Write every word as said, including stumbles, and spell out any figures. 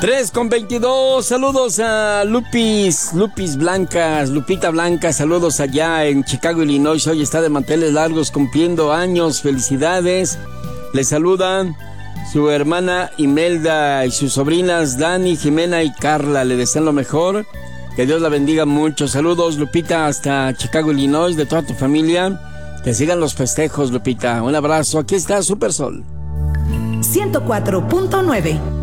tres con veintidós, saludos a Lupis, Lupis Blancas, Lupita Blanca, saludos allá en Chicago, Illinois. Hoy está de manteles largos cumpliendo años, felicidades. Le saludan su hermana Imelda y sus sobrinas Dani, Jimena y Carla. Le desean lo mejor, que Dios la bendiga mucho. Saludos, Lupita, hasta Chicago, Illinois, de toda tu familia. Que sigan los festejos, Lupita. Un abrazo, aquí está Super Sol ciento cuatro punto nueve.